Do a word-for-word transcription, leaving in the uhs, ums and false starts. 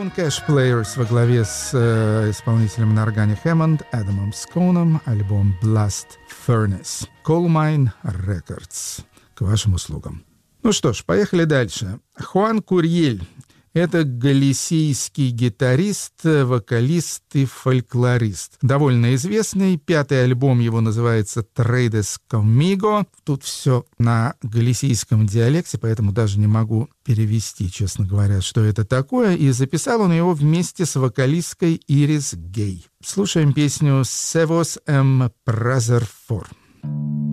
One Cash Players во главе с э, исполнителем на органе Хэммонд Адамом Скоуном, альбом Blast Furnace. Coal Mine Records. К вашим услугам. Ну что ж, поехали дальше. Хуан Курьель. Это галисийский гитарист, вокалист и фольклорист. Довольно известный. Пятый альбом его называется «Trades Conmigo». Тут все на галисийском диалекте, поэтому даже не могу перевести, честно говоря, что это такое. И записал он его вместе с вокалисткой Ирис Гей. Слушаем песню «Sevos em Prazer For».